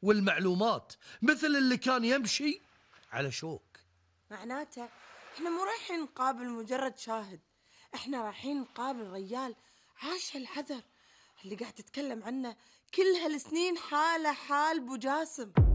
والمعلومات، مثل اللي كان يمشي على شوك. معناته احنا مو رايحين نقابل مجرد شاهد، احنا رايحين نقابل ريال عاش هالحذر اللي قاعد تتكلم عنه كل هالسنين، حاله حال بو جاسم.